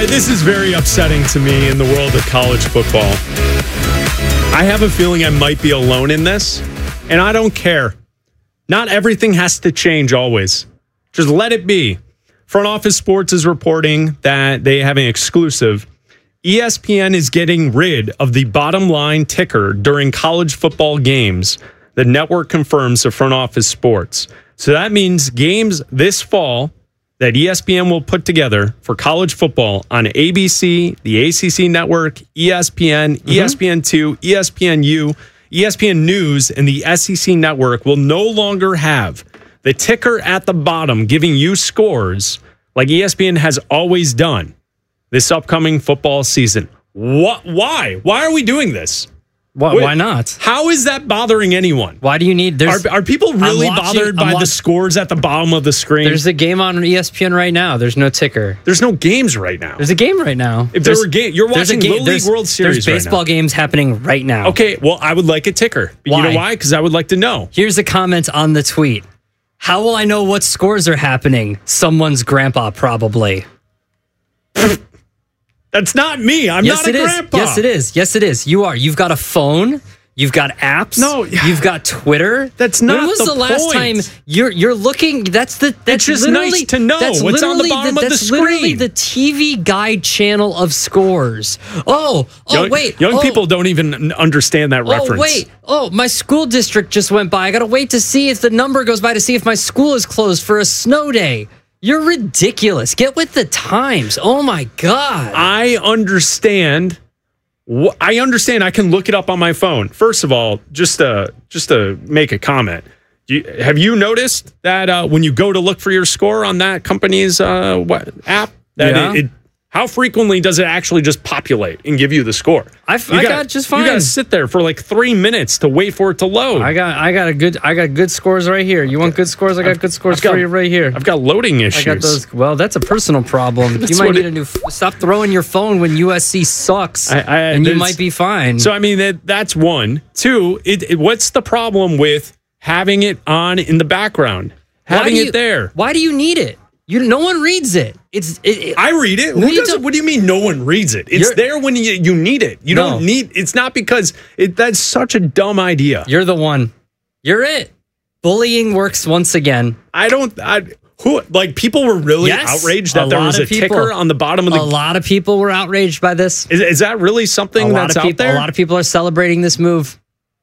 right, this is very upsetting to me in the world of college football. I have a feeling I might be alone in this, and I don't care. Not everything has to change always. Just let it be. Front Office Sports is reporting that they have an exclusive. ESPN is getting rid of the bottom line ticker during college football games. The network confirms to Front Office Sports. So that means games this fall that ESPN will put together for college football on ABC, the ACC network, ESPN, ESPN2, ESPNU, ESPN News, and the SEC network will no longer have the ticker at the bottom giving you scores like ESPN has always done this upcoming football season. What? Why? Why are we doing this? Why not? How is that bothering anyone? Why do you need... Are people really bothered by the scores at the bottom of the screen? There's a game on ESPN right now. There's no ticker. There's no games right now. There's a game right now. If there were games, you're watching Little League World Series There's baseball games happening right now. Okay, well, I would like a ticker. Why? You know why? Because I would like to know. Here's a comment on the tweet. How will I know what scores are happening? Someone's grandpa, probably. That's not me. I'm not a grandpa. Yes, it is. Yes, it is. You are. You've got a phone. You've got apps. No, you've got Twitter. That's not. When was the last time you're looking? That's it's just nice to know what's on the bottom of the screen. That's literally the TV guide channel of scores. Wait. Young people don't even understand that reference. My school district just went by. I got to wait to see if the number goes by to see if my school is closed for a snow day. You're ridiculous. Get with the times. Oh, my God. I understand. I can look it up on my phone. First of all, just to make a comment, have you noticed that when you go to look for your score on that company's app, that how frequently does it actually just populate and give you the score? I got just fine. You got to sit there for like 3 minutes to wait for it to load. I got good scores right here. You want good scores? I got good scores for you right here. I've got loading issues. I got those. Well, that's a personal problem. You might need a new. Stop throwing your phone when USC sucks, and you might be fine. So I mean that's one. Two. What's the problem with having it on in the background? Having it there. Why do you need it? No one reads it. I read it. Who doesn't? What do you mean no one reads it? It's there when you need it. You don't need. It's not because that's such a dumb idea. You're the one. You're it. Bullying works once again. People were really outraged that there was a ticker on the bottom of the. A lot of people were outraged by this. Is that really something that's out there? A lot of people are celebrating this move.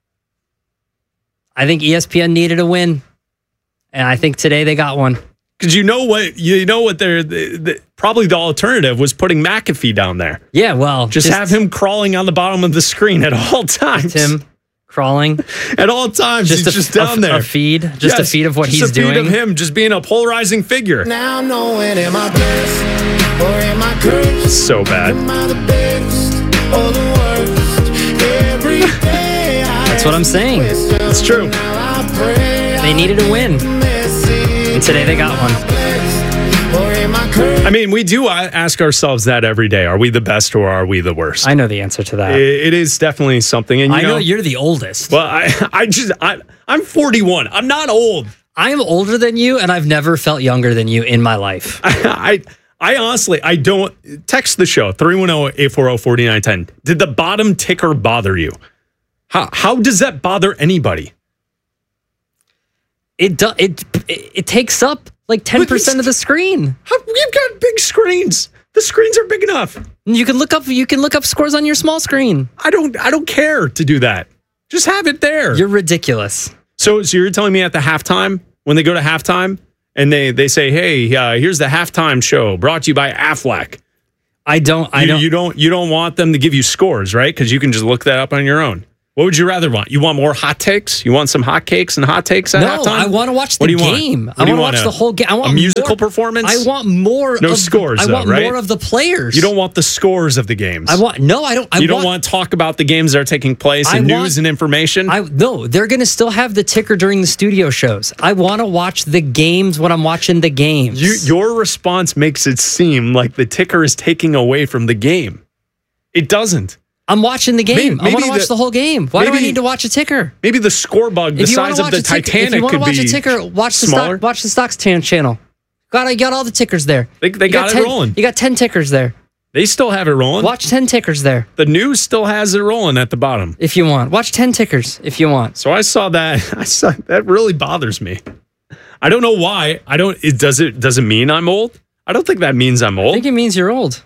I think ESPN needed a win, and I think today they got one. Because you know what probably the alternative was putting McAfee down there. Yeah, well, just have him crawling on the bottom of the screen at all times. Him crawling at all times. He's just down there. A feed of what he's doing. Just a feed of him just being a polarizing figure. Now knowing am I blessed or am I cursed? It's so bad. Am I the best or the worst? Every day That's what I'm saying. It's true. They needed a win. And today they got one. I mean, we do ask ourselves that every day. Are we the best or are we the worst? I know the answer to that. It is definitely something. And I know you're the oldest. Well, I'm 41. I'm not old. I am older than you, and I've never felt younger than you in my life. I honestly, I don't. Text the show, 310-840-4910. Did the bottom ticker bother you? How does that bother anybody? It takes up like 10% of the screen. You've got big screens. The screens are big enough. You can look up scores on your small screen. I don't care to do that. Just have it there. You're ridiculous. So you're telling me at the halftime, when they go to halftime and they say, "Hey, here's the halftime show brought to you by Aflac." You don't want them to give you scores, right? Because you can just look that up on your own. What would you rather want? You want more hot takes? You want some hot cakes and hot takes at halftime? No, I want to watch the game. I want to watch the whole game. I want a musical performance? I want more. No scores, I want right? more of the players. You don't want the scores of the games. I don't. You don't want to talk about the games that are taking place and news and information? No, they're going to still have the ticker during the studio shows. I want to watch the games when I'm watching the games. Your response makes it seem like the ticker is taking away from the game. It doesn't. I'm watching the game. I want to watch the whole game. Why do I need to watch a ticker? Maybe the score bug the size of the Titanic could be If you want to watch a ticker, watch the Stocks channel. You got all the tickers there. They got it rolling. You got 10 tickers there. They still have it rolling. Watch 10 tickers there The news still has it rolling at the bottom. if you want. Watch 10 tickers if you want. So I saw that. That really bothers me. I don't know why. Does it mean I'm old? I don't think that means I'm I old. think it means you're old.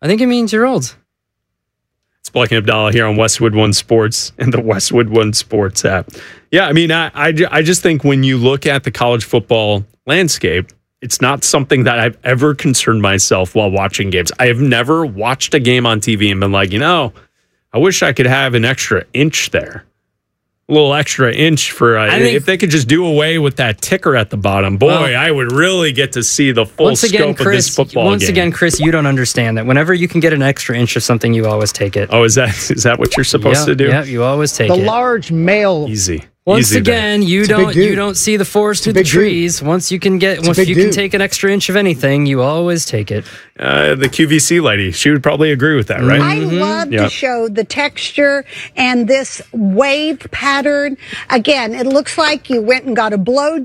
It's Blake and Abdallah here on Westwood One Sports and the Westwood One Sports app. Yeah, I mean, I just think when you look at the college football landscape, it's not something that I've ever concerned myself while watching games. I have never watched a game on TV and been like, I wish I could have an extra inch there. A little extra inch for if they could just do away with that ticker at the bottom. Boy, I would really get to see the full scope of this football game. Once again, Chris, you don't understand that. Whenever you can get an extra inch of something, you always take it. Oh, is that what you're supposed to do? Yeah, you always take The it. large male. Easy. Once Easy again, you It's a big don't dude. see the forest through the big dude. trees. Once you can big dude. take an extra inch of anything, you always take it. The QVC lady, she would probably agree with that, right? I love Yeah. to show the texture and this wave pattern. Again, it looks like you went and got a blowout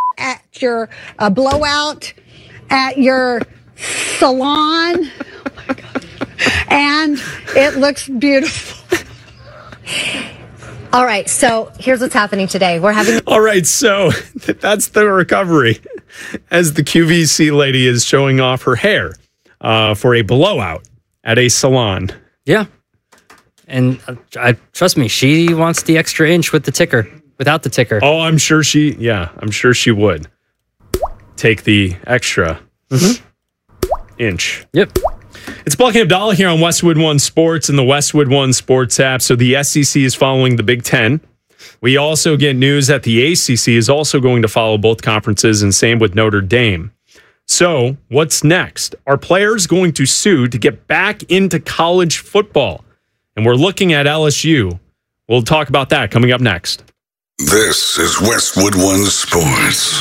at your salon. Oh my God. And it looks beautiful. All right, so here's what's happening today. We're having All right, so that's the recovery as the QVC lady is showing off her hair for a blowout at a salon. Yeah. And trust me, she wants the extra inch with the ticker, without the ticker. Oh, I'm sure she would take the extra inch. Yep. It's Blake and Abdallah here on Westwood One Sports and the Westwood One Sports app. So the SEC is following the Big Ten. We also get news that the ACC is also going to follow both conferences, and same with Notre Dame. So what's next? Are players going to sue to get back into college football? And we're looking at LSU. We'll talk about that coming up next. This is Westwood One Sports.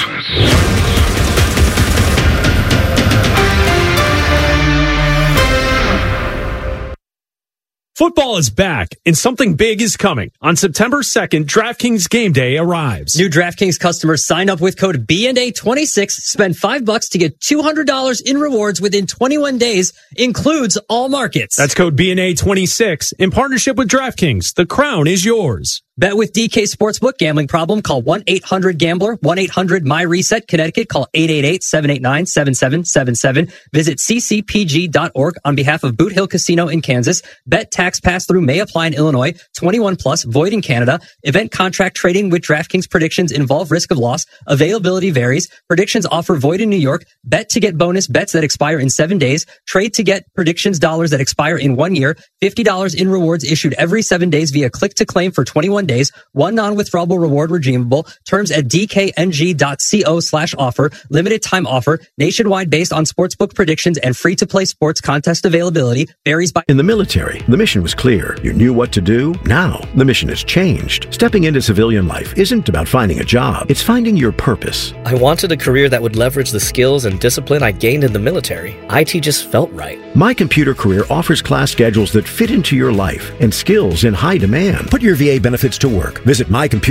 Football is back, and something big is coming. On September 2nd, DraftKings Game Day arrives. New DraftKings customers sign up with code BNA26, spend $5 to get $200 in rewards within 21 days, includes all markets. That's code BNA26 in partnership with DraftKings. The crown is yours. Bet with DK Sportsbook. Gambling problem? Call 1-800-GAMBLER. 1-800-MyReset. Connecticut. Call 888-789-7777. Visit ccpg.org on behalf of Boot Hill Casino in Kansas. Bet tax pass-through may apply in Illinois. 21 plus. Void in Canada. Event contract trading with DraftKings predictions involve risk of loss. Availability varies. Predictions offer void in New York. Bet to get bonus bets that expire in 7 days. Trade to get predictions dollars that expire in 1 year. $50 in rewards issued every 7 days via click to claim for 21 days. One non-withdrawable reward redeemable. Terms at dkng.co/offer. Limited time offer. Nationwide based on sportsbook predictions and free-to-play sports contest availability. Varies by... In the military, the mission was clear. You knew what to do. Now, the mission has changed. Stepping into civilian life isn't about finding a job. It's finding your purpose. I wanted a career that would leverage the skills and discipline I gained in the military. IT just felt right. My Computer Career offers class schedules that fit into your life and skills in high demand. Put your VA benefits to work. Visit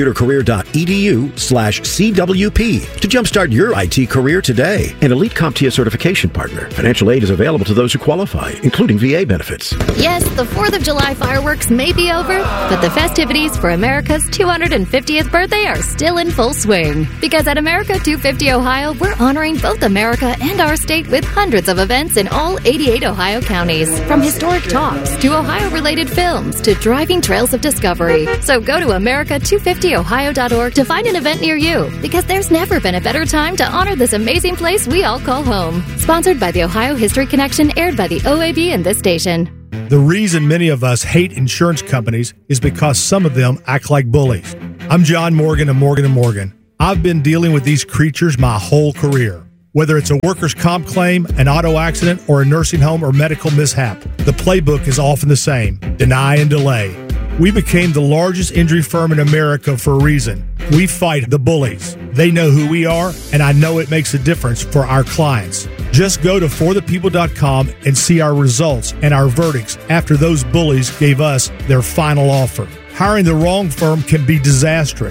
mycomputercareer.edu/CWP to jumpstart your IT career today. An Elite CompTIA certification partner. Financial aid is available to those who qualify, including VA benefits. Yes, the 4th of July fireworks may be over, but the festivities for America's 250th birthday are still in full swing. Because at America 250 Ohio, we're honoring both America and our state with hundreds of events in all 88 Ohio counties. From historic talks to Ohio-related films to driving trails of discovery. So go to America250Ohio.org to find an event near you, because there's never been a better time to honor this amazing place we all call home. Sponsored by the Ohio History Connection, aired by the OAB and this station. The reason many of us hate insurance companies is because some of them act like bullies. I'm John Morgan of Morgan & Morgan. I've been dealing with these creatures my whole career. Whether it's a workers' comp claim, an auto accident, or a nursing home or medical mishap, the playbook is often the same: deny and delay. We became the largest injury firm in America for a reason. We fight the bullies. They know who we are, and I know it makes a difference for our clients. Just go to forthepeople.com and see our results and our verdicts after those bullies gave us their final offer. Hiring the wrong firm can be disastrous.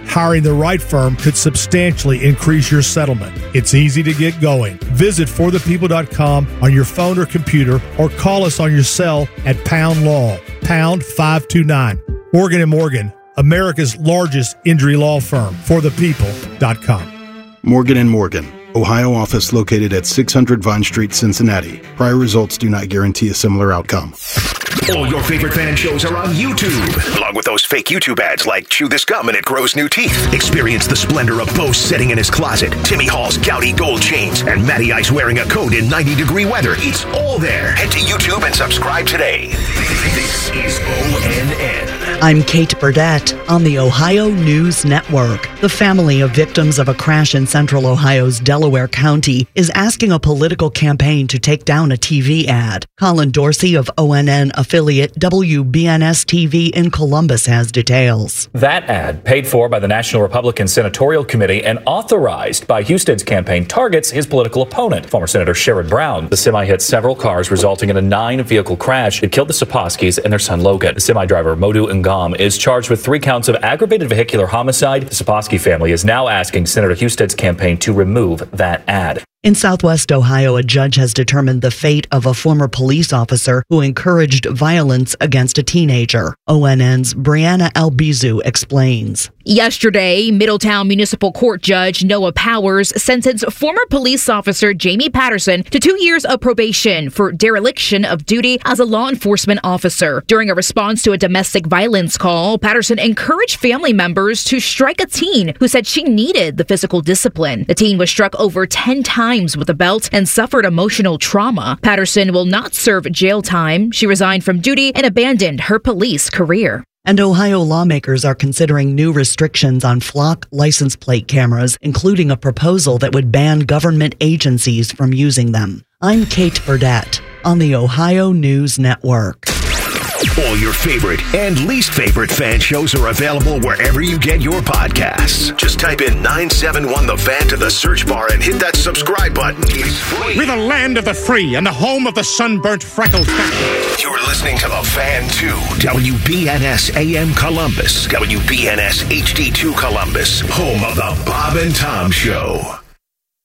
hiring the right firm could substantially increase your settlement. It's easy to get going. Visit forthepeople.com on your phone or computer or call us on your cell at Pound Law, pound 529. Morgan & Morgan, America's largest injury law firm, forthepeople.com. Morgan & Morgan, Ohio office located at 600 Vine Street, Cincinnati. Prior results do not guarantee a similar outcome. All your favorite fan shows are on YouTube, along with those fake YouTube ads like Chew This Gum and It Grows New Teeth. Experience the splendor of Bo sitting in his closet, Timmy Hall's gouty gold chains, and Matty Ice wearing a coat in 90-degree weather. It's all there. Head to YouTube and subscribe today. This is ONN. I'm Kate Burdett on the Ohio News Network. The family of victims of a crash in central Ohio's Delaware County is asking a political campaign to take down a TV ad. Colin Dorsey of ONN affiliate WBNS-TV in Columbus has details. That ad, paid for by the National Republican Senatorial Committee and authorized by Houston's campaign, targets his political opponent, former Senator Sherrod Brown. The semi hit several cars, resulting in a 9-vehicle crash that killed the Saposkis and their son Logan. The semi-driver Modu Ngam is charged with 3 counts of aggravated vehicular homicide. The Saposky family is now asking Senator Husted's campaign to remove that ad. In Southwest Ohio, a judge has determined the fate of a former police officer who encouraged violence against a teenager. ONN's Brianna Albizu explains. Yesterday, Middletown Municipal Court Judge Noah Powers sentenced former police officer Jamie Patterson to 2 years of probation for dereliction of duty as a law enforcement officer. During a response to a domestic violence call, Patterson encouraged family members to strike a teen who said she needed the physical discipline. The teen was struck over 10 times with a belt and suffered emotional trauma. Patterson will not serve jail time. She resigned from duty and abandoned her police career. And Ohio lawmakers are considering new restrictions on flock license plate cameras, including a proposal that would ban government agencies from using them. I'm Kate Burdett on the Ohio News Network. All your favorite and least favorite fan shows are available wherever you get your podcasts. Just type in 971 The Fan to the search bar and hit that subscribe button. It's free. We're the land of the free and the home of the sunburnt freckled cat. You're listening to The Fan 2, WBNS AM Columbus, WBNS HD2 Columbus, home of the Bob and Tom Show.